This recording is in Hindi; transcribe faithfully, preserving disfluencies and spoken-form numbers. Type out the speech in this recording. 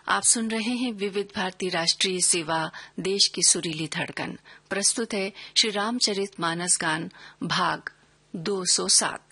आप सुन रहे हैं विविध भारती राष्ट्रीय सेवा देश की सुरीली धड़कन। प्रस्तुत है श्री रामचरित मानस गान भाग दो सौ सात।